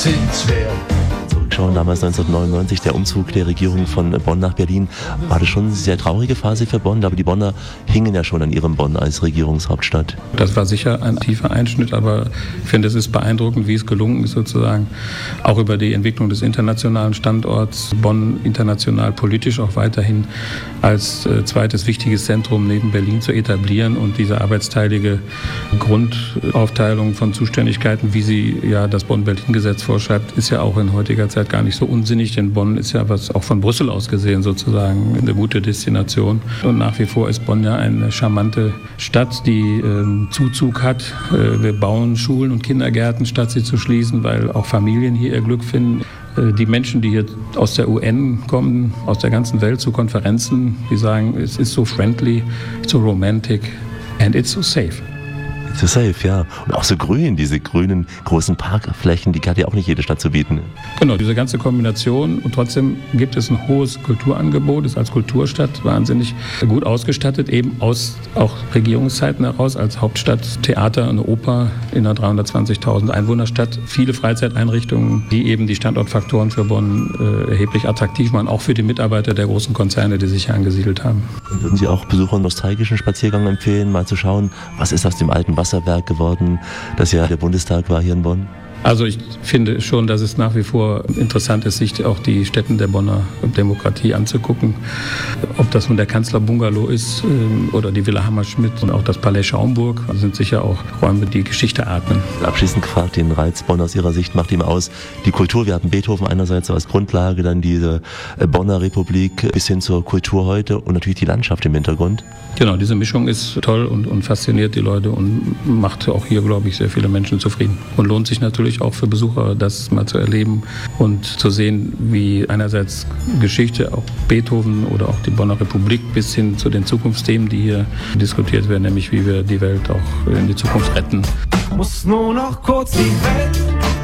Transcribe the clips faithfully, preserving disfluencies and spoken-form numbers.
sehenswert. Zurückschauen, damals neunzehnhundertneunundneunzig, der Umzug der Regierung von Bonn nach Berlin, war das schon eine sehr traurige Phase für Bonn, aber die Bonner hingen ja schon an ihrem Bonn als Regierungshauptstadt. Das war sicher ein tiefer Einschnitt, aber ich finde, es ist beeindruckend, wie es gelungen ist, sozusagen auch über die Entwicklung des internationalen Standorts Bonn international politisch auch weiterhin als äh, zweites wichtiges Zentrum neben Berlin zu etablieren und diese arbeitsteilige Grundaufteilung von Zuständigkeiten, wie sie ja das Bonn-Berlin-Gesetz vorschreibt, ist ja auch in heutiger Zeit gar nicht so unsinnig, denn Bonn ist ja, was auch von Brüssel aus gesehen sozusagen, eine gute Destination. Und nach wie vor ist Bonn ja eine charmante Stadt, die äh, Zuzug hat. Äh, wir bauen Schulen und Kindergärten, statt sie zu schließen, weil auch Familien hier ihr Glück finden. Äh, die Menschen, die hier aus der U N kommen, aus der ganzen Welt zu Konferenzen, die sagen, es ist so friendly, so romantic and it's so safe. So safe, ja. Und auch so grün, diese grünen großen Parkflächen, die hat ja auch nicht jede Stadt zu bieten. Genau, diese ganze Kombination. Und trotzdem gibt es ein hohes Kulturangebot, ist als Kulturstadt wahnsinnig gut ausgestattet, eben aus auch Regierungszeiten heraus, als Hauptstadt, Theater, eine Oper in einer dreihundertzwanzigtausend Einwohnerstadt, viele Freizeiteinrichtungen, die eben die Standortfaktoren für Bonn äh, erheblich attraktiv machen, auch für die Mitarbeiter der großen Konzerne, die sich hier angesiedelt haben. Und würden Sie auch Besuchern einen nostalgischen Spaziergang empfehlen, mal zu schauen, was ist aus dem alten Wasserwerk geworden, das ja der Bundestag war hier in Bonn? Also ich finde schon, dass es nach wie vor interessant ist, sich auch die Stätten der Bonner Demokratie anzugucken. Ob das nun der Kanzlerbungalow ist oder die Villa Hammerschmidt und auch das Palais Schaumburg, das sind sicher auch Räume, die Geschichte atmen. Abschließend gefragt, den Reiz Bonn aus Ihrer Sicht macht ihm aus die Kultur. Wir hatten Beethoven einerseits als Grundlage, dann diese Bonner Republik bis hin zur Kultur heute und natürlich die Landschaft im Hintergrund. Genau, diese Mischung ist toll und, und fasziniert die Leute und macht auch hier, glaube ich, sehr viele Menschen zufrieden. Und lohnt sich natürlich auch für Besucher, das mal zu erleben und zu sehen, wie einerseits Geschichte, auch Beethoven oder auch die Bonner Republik bis hin zu den Zukunftsthemen, die hier diskutiert werden, nämlich wie wir die Welt auch in die Zukunft retten. Muss nur noch kurz die Welt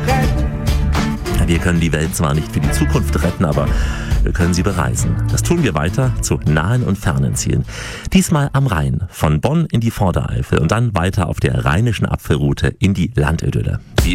retten. Wir können die Welt zwar nicht für die Zukunft retten, aber wir können sie bereisen. Das tun wir weiter zu nahen und fernen Zielen. Diesmal am Rhein, von Bonn in die Vordereifel und dann weiter auf der rheinischen Apfelroute in die Landidylle.